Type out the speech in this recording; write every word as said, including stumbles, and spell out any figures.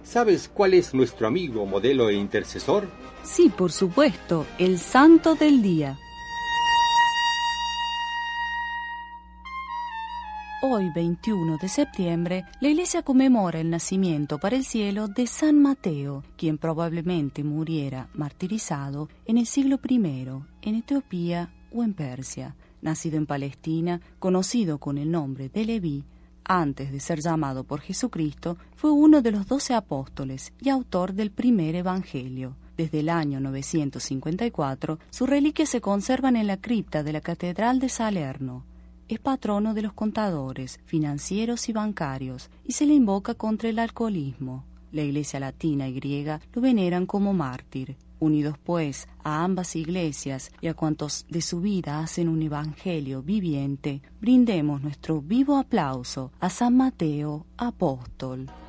¿Sabes cuál es nuestro amigo, modelo e intercesor? Sí, por supuesto, el santo del día. Hoy, veintiuno de septiembre, la Iglesia conmemora el nacimiento para el cielo de San Mateo, quien probablemente muriera martirizado en el siglo primero, en Etiopía o en Persia. Nacido en Palestina, conocido con el nombre de Leví, antes de ser llamado por Jesucristo, fue uno de los doce apóstoles y autor del primer evangelio. Desde el año novecientos cincuenta y cuatro, sus reliquias se conservan en la cripta de la Catedral de Salerno. Es patrono de los contadores, financieros y bancarios, y se le invoca contra el alcoholismo. La Iglesia latina y griega lo veneran como mártir. Unidos, pues, a ambas iglesias y a cuantos de su vida hacen un evangelio viviente, brindemos nuestro vivo aplauso a San Mateo, apóstol.